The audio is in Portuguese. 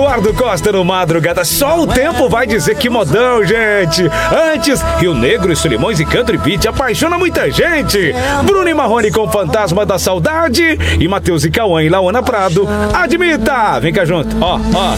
Eduardo Costa no Madrugada. Só o tempo vai dizer que modão, gente. Antes, Rio Negro e Solimões e Country Beat apaixona muita gente. Bruno e Marrone com Fantasma da Saudade. E Matheus e Cauã e Laona Prado. Admita! Vem cá junto. Ó, ó.